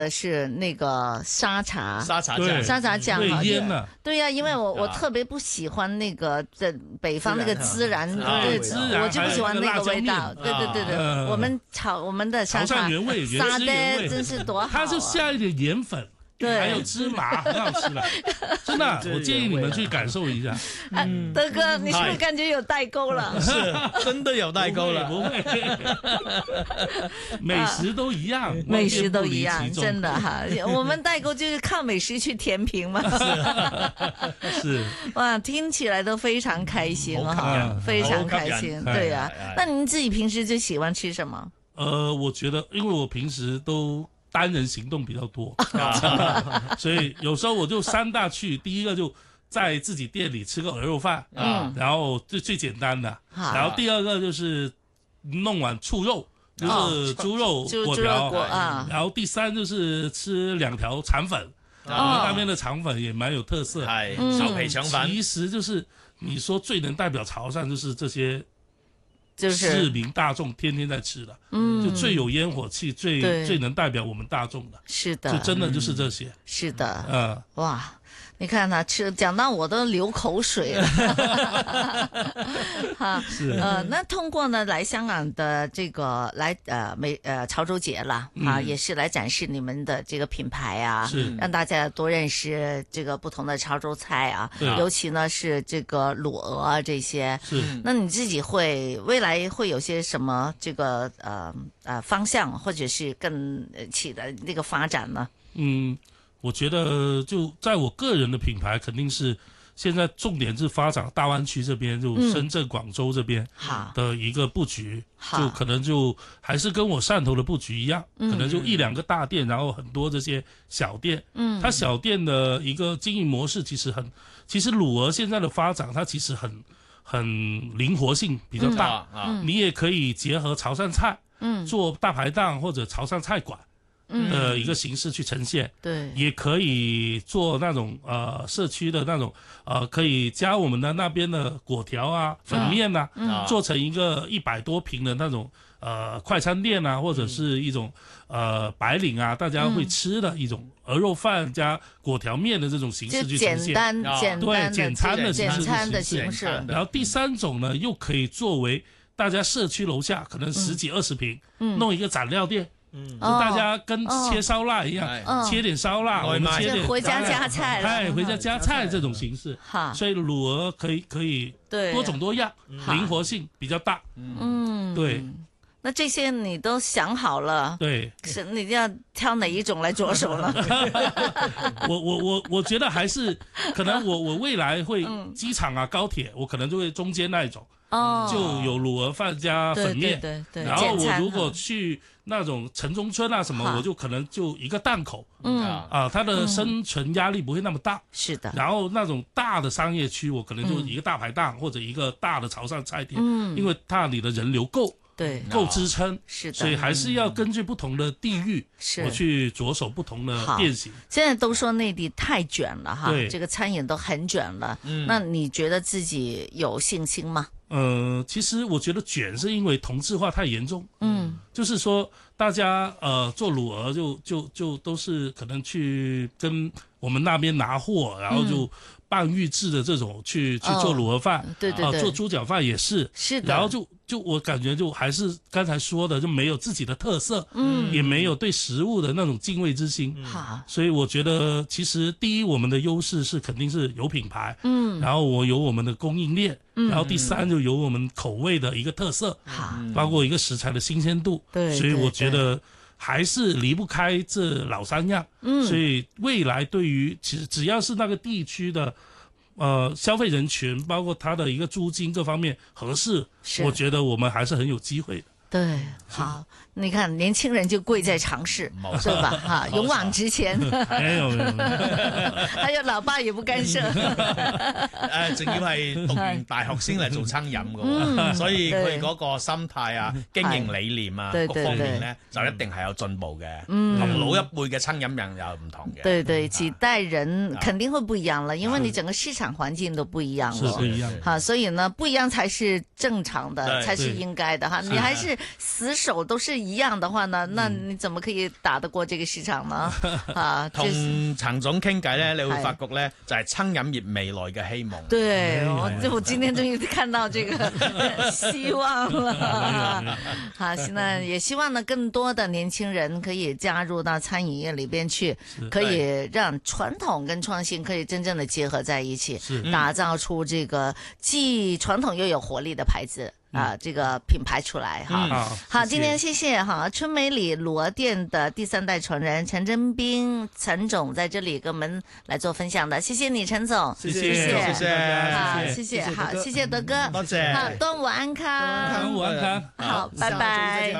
是那个沙茶对沙茶酱对腌的， 对呀、因为我特别不喜欢那个在北方那个孜然，对，我就不喜欢那个味道。对对对对，我们的沙茶原味， 沙爹真是多好， 它就下一点盐粉。 对， 还有芝麻，很好吃的，真的，我建议你们去感受一下。 德哥，你是不是感觉有代沟了？ 是，真的有代沟了， 不会，美食都一样， 美食都一样，真的哈。我们代沟就是靠美食去填平嘛。 是， 哇，听起来都非常开心哈，非常开心，对呀。那您自己平时最喜欢吃什么？ 我觉得，因为我平时都单人行动比较多，所以有时候我就三大去，第一个就在自己店里吃个鹅肉饭，然后最简单的，然后第二个就是弄碗醋肉，就是猪肉粿条，然后第三就是吃2条肠粉，我们那边的肠粉也蛮有特色， 手皮腸粉， 其實就是你說最能代表潮汕就是這些。 就是市民大众天天在吃的，就最有烟火气，最能代表我们大众的， 是的， 就真的就是这些， 是的，哇，你看他吃，讲到我都流口水了，哈， 是， 那通过呢来香港的这个来潮州节了啊，也是来展示你们的这个品牌啊， 是让大家多认识这个不同的潮州菜啊，尤其呢是这个卤鹅啊这些， 是， 那你自己未来会有些什么这个方向，或者是更起的那个发展呢？ 我觉得就在我个人的品牌，肯定是现在重点是发展大湾区这边，就深圳、广州这边的一个布局，就可能就还是跟我汕头的布局一样，可能就1-2个大店，然后很多这些小店。它小店的一个经营模式其实卤鹅现在的发展，它其实很灵活性比较大，你也可以结合潮汕菜，做大排档或者潮汕菜馆。的一个形式去呈现， 对， 也可以做那种社区的那种可以加我们的那边的粿条啊、粉面啊，做成一个100多平的那种快餐店啊，或者是一种白领啊大家会吃的一种鹅肉饭加粿条面的这种形式去呈现，简餐的形式。然后第3种呢，又可以作为大家社区楼下可能10几20平，弄一个蘸料店。就大家跟切烧腊一样，切点烧腊，我们切点回家加菜， 回家加菜这种形式，所以卤鹅可以多种多样，灵活性比较大。对。 那这些你都想好了？ 对， 是你要挑哪一种来着手呢？ 我觉得还是可能我未来会机场啊、高铁，我可能就会中间那一种。就有卤鹅饭加粉面， 对， 然后我如果去那种城中村啊什么，我就可能就一个档口，它的生存压力不会那么大， 是的。 然后那种大的商业区，我可能就一个大排档或者一个大的潮汕菜店，因为那里的人流够。 对， 够支撑， 是的， 所以还是要根据不同的地域，我去着手不同的变形。 现在都说内地太卷了哈，这个餐饮都很卷了，那你觉得自己有信心吗？ 其实我觉得卷是因为同质化太严重，就是说大家做卤鹅就都是可能去跟我们那边拿货，然后就半预制的这种去做卤鹅饭， 对， 做猪脚饭也是的， 然后就我感觉就还是刚才说的，就没有自己的特色，也没有对食物的那种敬畏之心，所以我觉得其实第一我们的优势是肯定是有品牌，然后我有我们的供应链，然后第3就有我们口味的一个特色，包括一个食材的新鲜度，所以我觉得还是离不开这老3样，所以未来对于其实只要是那个地区的消费人群，包括它的一个租金各方面合适，我觉得我们还是很有机会的。 对，好，你看年輕人就貴在嘗試，對吧？哈，勇往直前。 沒有。 還有老爸也不干涉。 仲要係讀完大學先嚟做餐飲嘅，所以佢嗰個心態啊、經營理念啊各方面咧，就一定係有進步嘅，同老一輩嘅餐飲人有唔同嘅。 對，幾代人肯定會不一樣了，因為你整個市場環境都不一樣了。 是不一樣。 好，所以呢，不一樣才是正常的，才是應該的哈。你還是死守都是一樣的話呢，那你怎麼可以打得過這個市場呢？啊， 同陳總傾偈咧，你會發覺咧就係餐飲業未來嘅希望。 對，我今天終於看到這個希望了。好，現在也希望呢更多的年輕人可以加入到餐飲業裏邊去，可以讓傳統跟創新可以真正的結合在一起，打造出這個既傳統又有活力的牌子啊，這個品牌出來哈。好，今天謝謝哈春美里螺店的第3代傳人陳真彬陳總在這裡跟我們來做分享的，謝謝你陳總， 謝謝， 好，謝謝，好，謝謝德哥， 多謝， 好，端午安康， 端午安康， 好，拜拜。